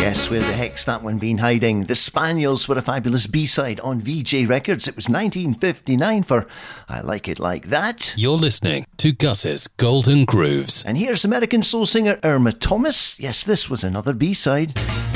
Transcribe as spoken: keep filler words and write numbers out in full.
Yes, where the heck's that one been hiding? The Spaniels were a fabulous B-side on V J Records. It was nineteen fifty-nine for I Like It Like That. You're listening to Gus's Golden Grooves. And here's American soul singer Irma Thomas. Yes, this was another B-side.